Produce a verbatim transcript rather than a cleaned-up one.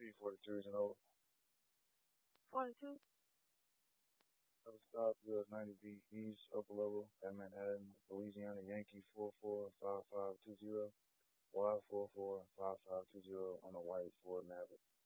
B forty-two is an old. forty-two? I was stop U S ninety B East upper level at Manhattan, Louisiana, Yankee four four five five two zero, Y four four five five two zero on a white Ford Maverick.